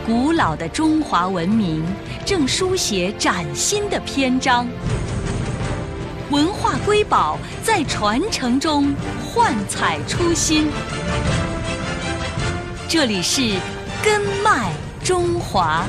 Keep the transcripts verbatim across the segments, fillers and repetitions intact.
古老的中华文明正书写崭新的篇章，文化瑰宝在传承中焕彩初心。这里是根脉中华。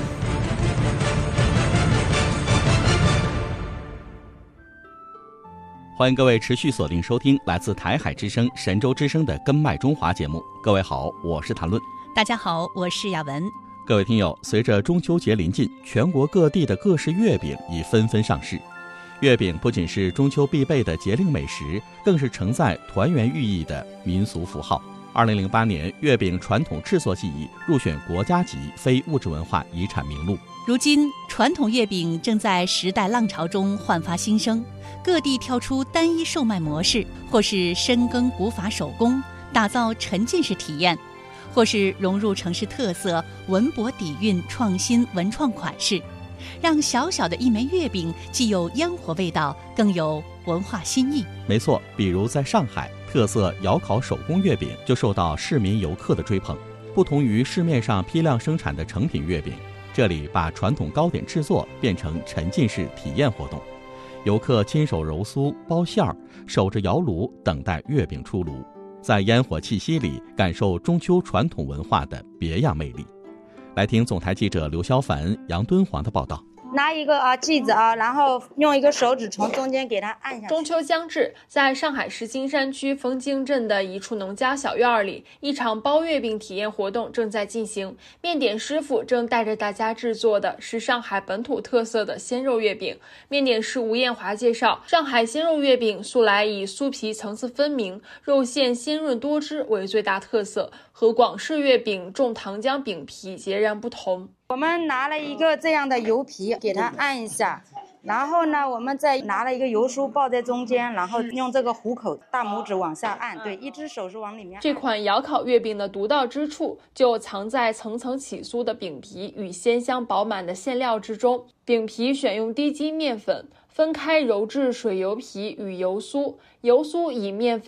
欢迎各位持续锁定收听来自台海之声、神州之声的根脉中华节目。各位好，我是谭论。 大家好，我是雅文。 各位听友，随着中秋节临近，全国各地的各式月饼已纷纷上市。月饼不仅是中秋必备的节令美食，更是承载团圆寓意的民俗符号。二零零八年，月饼传统制作技艺入选国家级非物质文化遗产名录。 如今，传统月饼正在时代浪潮中焕发新生，各地跳出单一售卖模式，或是深耕古法手工，打造沉浸式体验，或是融入城市特色，文博底蕴创新文创款式，让小小的一枚月饼既有烟火味道，更有文化新意。 没错，比如在上海，特色窑烤手工月饼就受到市民游客的追捧。不同于市面上批量生产的成品月饼，这里把传统糕点制作变成沉浸式体验活动，游客亲手揉酥、包馅儿，守着窑炉等待月饼出炉，在烟火气息里感受中秋传统文化的别样魅力。来听总台记者刘肖凡、杨敦煌的报道。 拿一个啊剂子啊，然后用一个手指从中间给它按下去。 中秋将至，在上海市金山区枫泾镇的一处农家小院里，一场包月饼体验活动正在进行。面点师傅正带着大家制作的是上海本土特色的鲜肉月饼。面点师吴艳华介绍，上海鲜肉月饼素来以酥皮层次分明、肉馅鲜润多汁为最大特色，和广式月饼重糖浆饼皮截然不同。 我们拿了一个这样的油皮，给它按一下，然后呢，我们再拿了一个油酥抱在中间，然后用这个虎口大拇指往下按，对，一只手是往里面按。 这款窑烤月饼的独到之处就藏在层层起酥的饼皮与鲜香饱满的馅料之中。饼皮选用低筋面粉，分开揉制水油皮与油酥，油酥以面粉